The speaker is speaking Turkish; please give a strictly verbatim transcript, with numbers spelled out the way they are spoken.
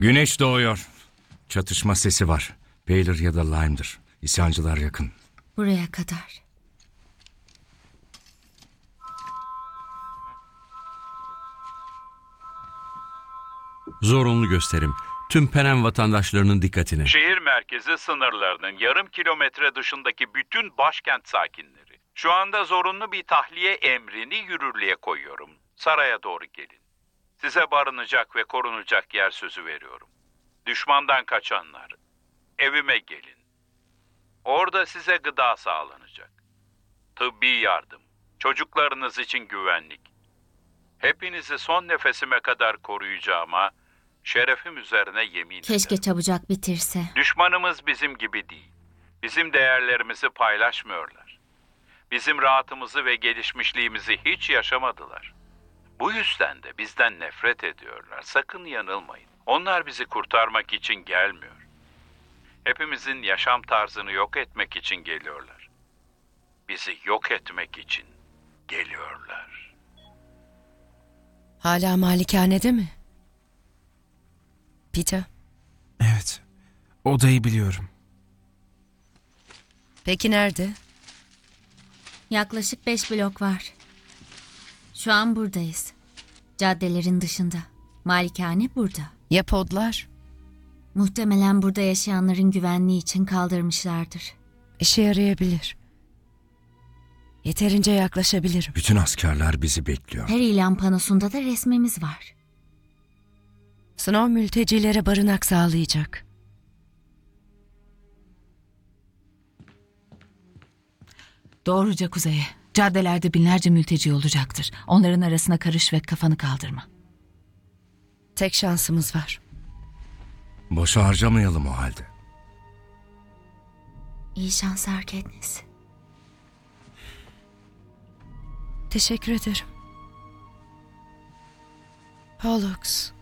Güneş doğuyor. Çatışma sesi var. Baylor ya da Lyme'dır. İsyancılar yakın. Buraya kadar. Zorunlu gösterim. Tüm Penem vatandaşlarının dikkatine. Şehir merkezi sınırlarının yarım kilometre dışındaki bütün başkent sakinleri. Şu anda zorunlu bir tahliye emrini yürürlüğe koyuyorum. Saraya doğru gelin. Size barınacak ve korunacak yer sözü veriyorum. Düşmandan kaçanlar, evime gelin. Orada size gıda sağlanacak. Tıbbi yardım, çocuklarınız için güvenlik. Hepinizi son nefesime kadar koruyacağıma şerefim üzerine yemin Keşke ederim. çabucak bitirse. Düşmanımız bizim gibi değil. Bizim değerlerimizi paylaşmıyorlar. Bizim rahatımızı ve gelişmişliğimizi hiç yaşamadılar. Bu yüzden de bizden nefret ediyorlar. Sakın yanılmayın. Onlar bizi kurtarmak için gelmiyor. Hepimizin yaşam tarzını yok etmek için geliyorlar. Bizi yok etmek için geliyorlar. Hala malikanede mi? Peter, Evet. Odayı biliyorum. peki nerede? Yaklaşık beş blok var. Şu an buradayız. Caddelerin dışında. Malikane burada. Ya podlar? Muhtemelen burada yaşayanların güvenliği için kaldırmışlardır. İşe yarayabilir. Yeterince yaklaşabilirim. Bütün askerler bizi bekliyor. Her ilan panosunda da resmimiz var. Snow mültecilere barınak sağlayacak. Doğruca kuzeye. Caddelerde binlerce mülteci olacaktır. Onların arasına karış ve kafanı kaldırma. Tek şansımız var. Boşa harcamayalım o halde. İyi şanslar Katniss. Teşekkür ederim. Pollux.